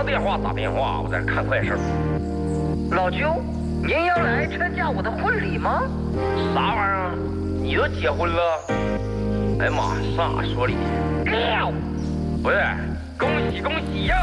电话打电话，我在这看快事。 老舅，您要来参加我的婚礼吗？ 啥玩意儿？你都结婚了？哎呀妈，上哪说理？ 六， 不是，恭喜恭喜呀！